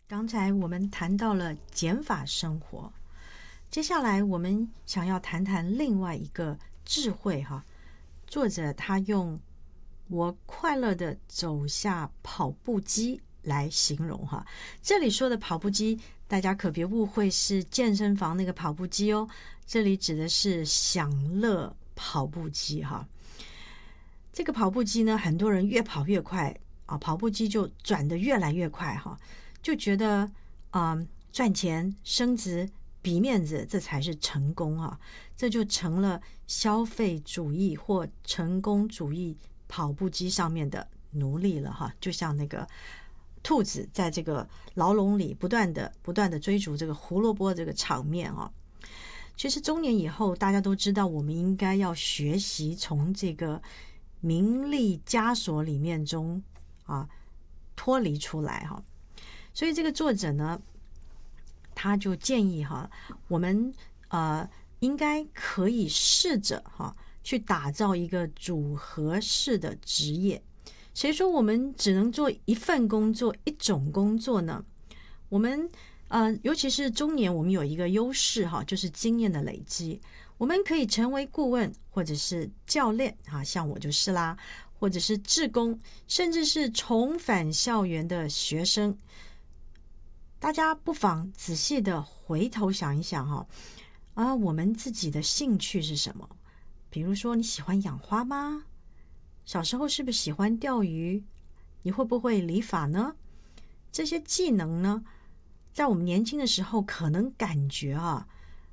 刚才我们谈到了减法生活，接下来我们想要谈谈另外一个智慧哈。作者他用我快乐的走下跑步机来形容哈。这里说的跑步机，大家可别误会是健身房那个跑步机哦，这里指的是享乐跑步机哈。这个跑步机呢，很多人越跑越快啊，跑步机就转得越来越快哈。就觉得赚钱升职比面子，这才是成功啊！这就成了消费主义或成功主义跑步机上面的奴隶了哈。就像那个兔子在这个牢笼里不断的追逐这个胡萝卜这个场面啊。其实中年以后，大家都知道我们应该要学习从这个名利枷锁里面中脱离出来哈。所以这个作者呢，他就建议我们应该可以试着去打造一个组合式的职业。谁说我们只能做一份工作、一种工作呢？我们尤其是中年，我们有一个优势就是经验的累积。我们可以成为顾问，或者是教练像我就是啦，或者是志工，甚至是重返校园的学生。大家不妨仔细的回头想一想我们自己的兴趣是什么？比如说你喜欢养花吗？小时候是不是喜欢钓鱼？你会不会理发呢？这些技能呢，在我们年轻的时候可能感觉